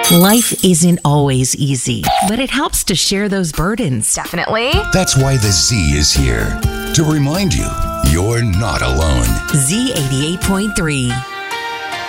Life isn't always easy, but it helps to share those burdens. Definitely. That's why the Z is here, to remind you you're not alone. Z88.3.